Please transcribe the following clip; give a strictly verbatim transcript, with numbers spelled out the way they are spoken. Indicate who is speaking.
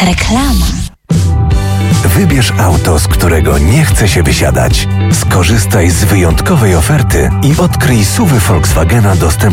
Speaker 1: Reklama.
Speaker 2: Wybierz auto, z którego nie chce się wysiadać. Skorzystaj z wyjątkowej oferty i odkryj S U V-y Volkswagena dostępne